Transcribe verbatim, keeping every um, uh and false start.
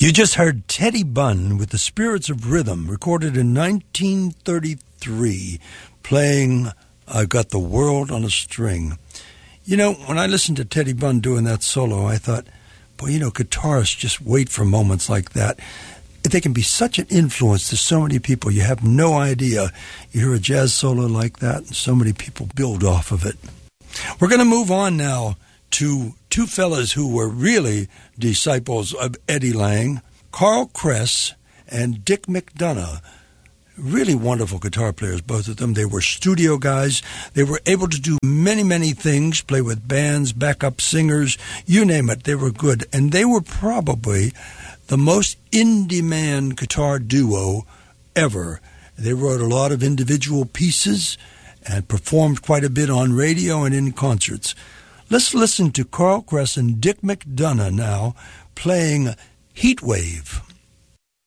You just heard Teddy Bunn with the Spirits of Rhythm, recorded in nineteen thirty-three, playing I've Got the World on a String. You know, when I listened to Teddy Bunn doing that solo, I thought, boy, you know, guitarists just wait for moments like that. They can be such an influence to so many people. You have no idea. You hear a jazz solo like that, and so many people build off of it. We're going to move on now to two fellas who were really disciples of Eddie Lang, Carl Kress and Dick McDonough. Really wonderful guitar players, both of them. They were studio guys. They were able to do many, many things, play with bands, backup singers, you name it. They were good. And they were probably the most in-demand guitar duo ever. They wrote a lot of individual pieces and performed quite a bit on radio and in concerts. Let's listen to Carl Kress and Dick McDonough now playing Heat Wave.